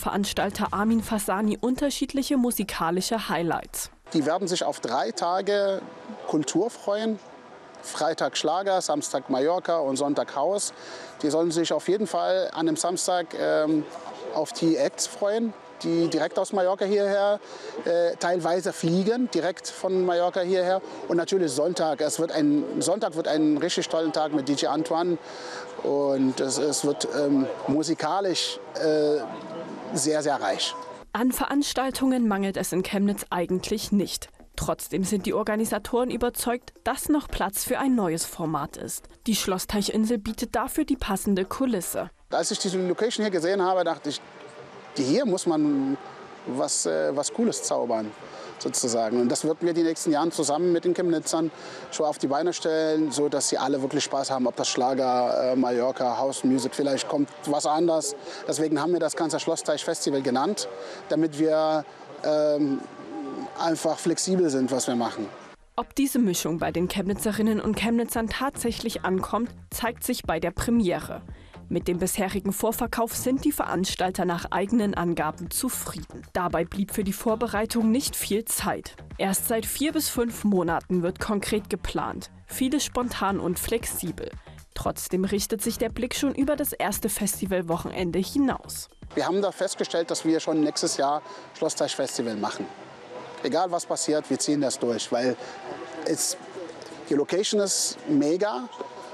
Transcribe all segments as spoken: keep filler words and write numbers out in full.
Veranstalter Armin Fassani unterschiedliche musikalische Highlights. Die werden sich auf drei Tage Kultur freuen. Freitag Schlager, Samstag Mallorca und Sonntag Haus. Die sollen sich auf jeden Fall an dem Samstag ähm, auf die Acts freuen, die direkt aus Mallorca hierher äh, teilweise fliegen, direkt von Mallorca hierher. Und natürlich Sonntag. Es wird ein, Sonntag wird ein richtig tollen Tag mit D J Antoine. Und es, es wird ähm, musikalisch äh, sehr, sehr reich. An Veranstaltungen mangelt es in Chemnitz eigentlich nicht. Trotzdem sind die Organisatoren überzeugt, dass noch Platz für ein neues Format ist. Die Schlossteichinsel bietet dafür die passende Kulisse. Als ich diese Location hier gesehen habe, dachte ich, hier muss man was, äh, was Cooles zaubern, sozusagen. Und das wird wir die nächsten Jahre zusammen mit den Chemnitzern schon auf die Beine stellen, so dass sie alle wirklich Spaß haben, ob das Schlager, äh, Mallorca, House Music, vielleicht kommt was anderes. Deswegen haben wir das ganze Schlossteich Festival genannt, damit wir ähm, einfach flexibel sind, was wir machen. Ob diese Mischung bei den Chemnitzerinnen und Chemnitzern tatsächlich ankommt, zeigt sich bei der Premiere. Mit dem bisherigen Vorverkauf sind die Veranstalter nach eigenen Angaben zufrieden. Dabei blieb für die Vorbereitung nicht viel Zeit. Erst seit vier bis fünf Monaten wird konkret geplant, vieles spontan und flexibel. Trotzdem richtet sich der Blick schon über das erste Festivalwochenende hinaus. Wir haben da festgestellt, dass wir schon nächstes Jahr Schlossteich Festival machen. Egal was passiert, wir ziehen das durch, weil es, die Location ist mega,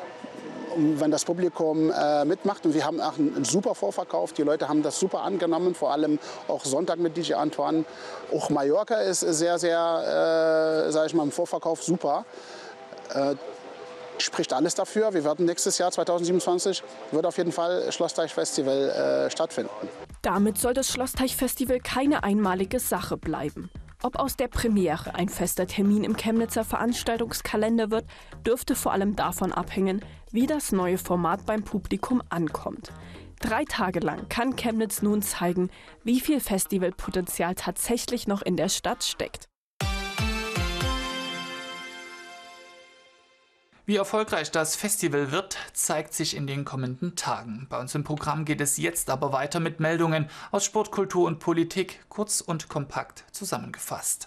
wenn das Publikum äh, mitmacht. Und wir haben auch einen, einen super Vorverkauf, die Leute haben das super angenommen, vor allem auch Sonntag mit D J Antoine. Auch Mallorca ist sehr, sehr, äh, sage ich mal, im Vorverkauf super. Äh, spricht alles dafür. Wir werden nächstes Jahr zweitausendsiebenundzwanzig wird auf jeden Fall Schlossteich Festival äh, stattfinden. Damit soll das Schlossteich Festival keine einmalige Sache bleiben. Ob aus der Premiere ein fester Termin im Chemnitzer Veranstaltungskalender wird, dürfte vor allem davon abhängen, wie das neue Format beim Publikum ankommt. Drei Tage lang kann Chemnitz nun zeigen, wie viel Festivalpotenzial tatsächlich noch in der Stadt steckt. Wie erfolgreich das Festival wird, zeigt sich in den kommenden Tagen. Bei uns im Programm geht es jetzt aber weiter mit Meldungen aus Sport, Kultur und Politik, kurz und kompakt zusammengefasst.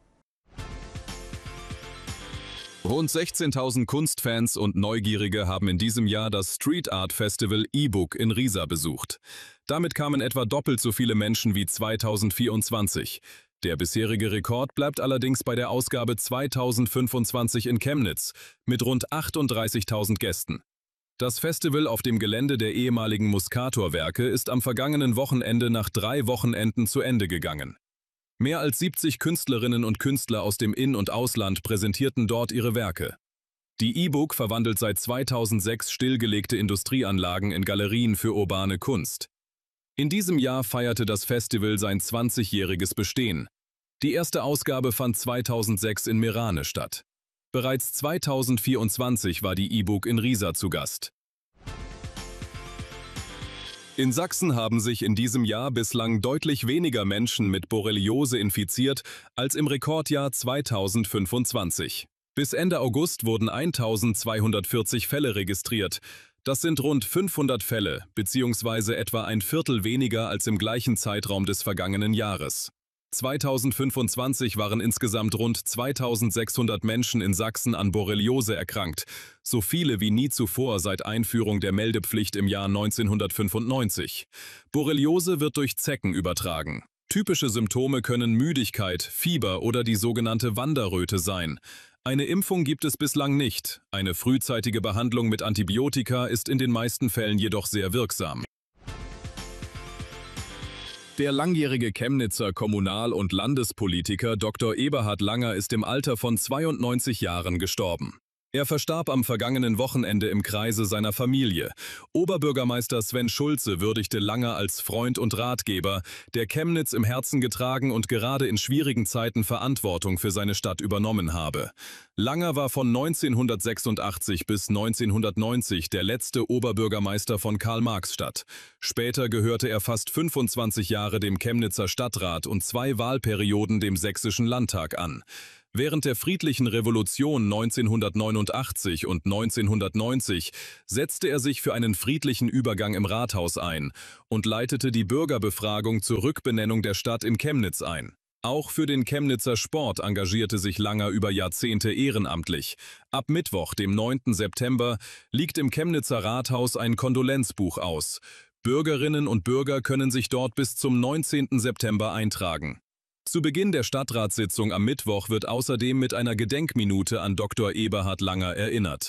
Rund sechzehntausend Kunstfans und Neugierige haben in diesem Jahr das Street Art Festival E-Book in Riesa besucht. Damit kamen etwa doppelt so viele Menschen wie zweitausendvierundzwanzig. Der bisherige Rekord bleibt allerdings bei der Ausgabe zweitausendfünfundzwanzig in Chemnitz mit rund achtunddreißigtausend Gästen. Das Festival auf dem Gelände der ehemaligen Muscator-Werke ist am vergangenen Wochenende nach drei Wochenenden zu Ende gegangen. Mehr als siebzig Künstlerinnen und Künstler aus dem In- und Ausland präsentierten dort ihre Werke. Die E-Book verwandelt seit zweitausendsechs stillgelegte Industrieanlagen in Galerien für urbane Kunst. In diesem Jahr feierte das Festival sein zwanzigjähriges Bestehen. Die erste Ausgabe fand zweitausendsechs in Meerane statt. Bereits zweitausendvierundzwanzig war die E-Book in Riesa zu Gast. In Sachsen haben sich in diesem Jahr bislang deutlich weniger Menschen mit Borreliose infiziert als im Rekordjahr zweitausendfünfundzwanzig. Bis Ende August wurden eintausendzweihundertvierzig Fälle registriert. Das sind rund fünfhundert Fälle, beziehungsweise etwa ein Viertel weniger als im gleichen Zeitraum des vergangenen Jahres. zweitausendfünfundzwanzig waren insgesamt rund zweitausendsechshundert Menschen in Sachsen an Borreliose erkrankt, so viele wie nie zuvor seit Einführung der Meldepflicht im Jahr neunzehnhundertfünfundneunzig. Borreliose wird durch Zecken übertragen. Typische Symptome können Müdigkeit, Fieber oder die sogenannte Wanderröte sein. Eine Impfung gibt es bislang nicht. Eine frühzeitige Behandlung mit Antibiotika ist in den meisten Fällen jedoch sehr wirksam. Der langjährige Chemnitzer Kommunal- und Landespolitiker Doktor Eberhard Langer ist im Alter von zweiundneunzig Jahren gestorben. Er verstarb am vergangenen Wochenende im Kreise seiner Familie. Oberbürgermeister Sven Schulze würdigte Langer als Freund und Ratgeber, der Chemnitz im Herzen getragen und gerade in schwierigen Zeiten Verantwortung für seine Stadt übernommen habe. Langer war von neunzehnhundertsechsundachtzig bis neunzehnhundertneunzig der letzte Oberbürgermeister von Karl-Marx-Stadt. Später gehörte er fast fünfundzwanzig Jahre dem Chemnitzer Stadtrat und zwei Wahlperioden dem Sächsischen Landtag an. Während der friedlichen Revolution neunzehnhundertneunundachtzig und neunzehnhundertneunzig setzte er sich für einen friedlichen Übergang im Rathaus ein und leitete die Bürgerbefragung zur Rückbenennung der Stadt in Chemnitz ein. Auch für den Chemnitzer Sport engagierte sich Langer über Jahrzehnte ehrenamtlich. Ab Mittwoch, dem neunten September, liegt im Chemnitzer Rathaus ein Kondolenzbuch aus. Bürgerinnen und Bürger können sich dort bis zum neunzehnten September eintragen. Zu Beginn der Stadtratssitzung am Mittwoch wird außerdem mit einer Gedenkminute an Doktor Eberhard Langer erinnert.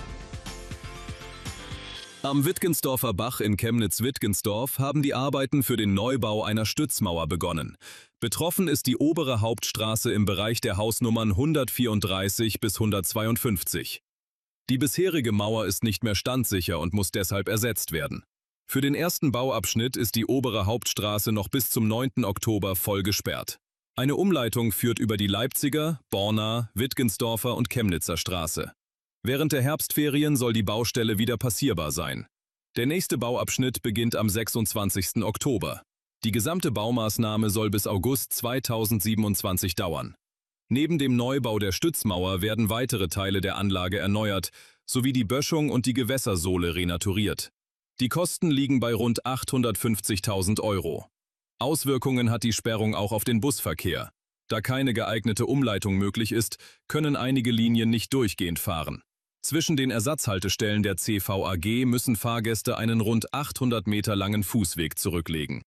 Am Wittgensdorfer Bach in Chemnitz-Wittgensdorf haben die Arbeiten für den Neubau einer Stützmauer begonnen. Betroffen ist die obere Hauptstraße im Bereich der Hausnummern hundertvierunddreißig bis hundertzweiundfünfzig. Die bisherige Mauer ist nicht mehr standsicher und muss deshalb ersetzt werden. Für den ersten Bauabschnitt ist die obere Hauptstraße noch bis zum neunten Oktober voll gesperrt. Eine Umleitung führt über die Leipziger, Borna, Wittgensdorfer und Chemnitzer Straße. Während der Herbstferien soll die Baustelle wieder passierbar sein. Der nächste Bauabschnitt beginnt am sechsundzwanzigsten Oktober. Die gesamte Baumaßnahme soll bis August zweitausendsiebenundzwanzig dauern. Neben dem Neubau der Stützmauer werden weitere Teile der Anlage erneuert, sowie die Böschung und die Gewässersohle renaturiert. Die Kosten liegen bei rund achthundertfünfzigtausend Euro. Auswirkungen hat die Sperrung auch auf den Busverkehr. Da keine geeignete Umleitung möglich ist, können einige Linien nicht durchgehend fahren. Zwischen den Ersatzhaltestellen der C V A G müssen Fahrgäste einen rund achthundert Meter langen Fußweg zurücklegen.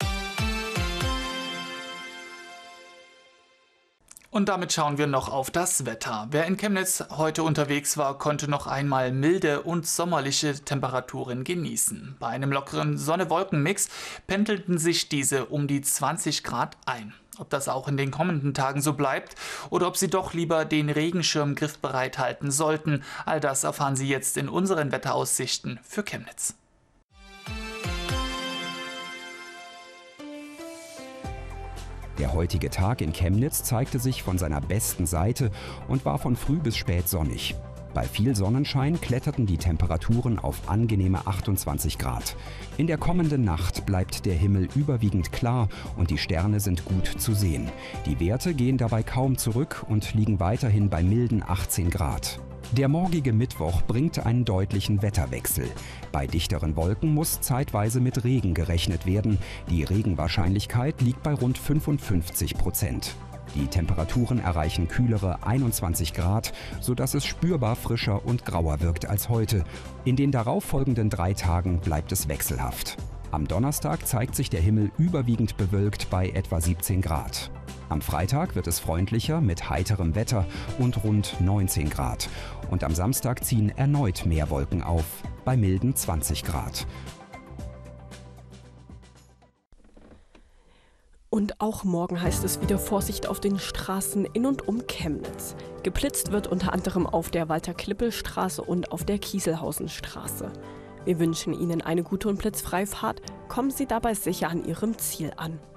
Und damit schauen wir noch auf das Wetter. Wer in Chemnitz heute unterwegs war, konnte noch einmal milde und sommerliche Temperaturen genießen. Bei einem lockeren Sonne-Wolken-Mix pendelten sich diese um die zwanzig Grad ein. Ob das auch in den kommenden Tagen so bleibt oder ob Sie doch lieber den Regenschirm griffbereit halten sollten, all das erfahren Sie jetzt in unseren Wetteraussichten für Chemnitz. Der heutige Tag in Chemnitz zeigte sich von seiner besten Seite und war von früh bis spät sonnig. Bei viel Sonnenschein kletterten die Temperaturen auf angenehme achtundzwanzig Grad. In der kommenden Nacht bleibt der Himmel überwiegend klar und die Sterne sind gut zu sehen. Die Werte gehen dabei kaum zurück und liegen weiterhin bei milden achtzehn Grad. Der morgige Mittwoch bringt einen deutlichen Wetterwechsel. Bei dichteren Wolken muss zeitweise mit Regen gerechnet werden. Die Regenwahrscheinlichkeit liegt bei rund fünfundfünfzig Prozent. Die Temperaturen erreichen kühlere einundzwanzig Grad, sodass es spürbar frischer und grauer wirkt als heute. In den darauffolgenden drei Tagen bleibt es wechselhaft. Am Donnerstag zeigt sich der Himmel überwiegend bewölkt bei etwa siebzehn Grad. Am Freitag wird es freundlicher mit heiterem Wetter und rund neunzehn Grad. Und am Samstag ziehen erneut mehr Wolken auf, bei milden zwanzig Grad. Und auch morgen heißt es wieder Vorsicht auf den Straßen in und um Chemnitz. Geblitzt wird unter anderem auf der Walter-Klippel-Straße und auf der Kieselhausenstraße. Wir wünschen Ihnen eine gute und blitzfreie Fahrt. Kommen Sie dabei sicher an Ihrem Ziel an.